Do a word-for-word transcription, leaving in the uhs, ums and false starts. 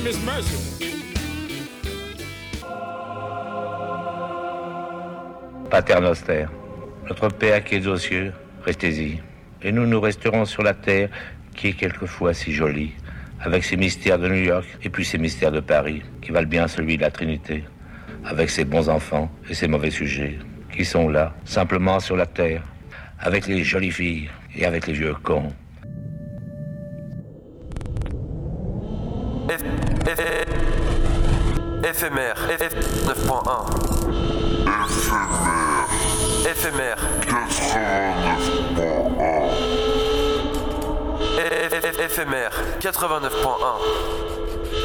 Miss Mercer. Pater noster, notre Père qui es aux cieux, restez-y. Et nous, nous resterons sur la terre qui est quelquefois si jolie, avec ses mystères de New York et puis ses mystères de Paris, qui valent bien celui de la Trinité, avec ses bons enfants et ses mauvais sujets, qui sont là, simplement sur la terre, avec les jolies filles et avec les vieux cons. F... F... Éphémère, F... neuf point un. Éphémère. Éphémère, quatre-vingt-neuf point un.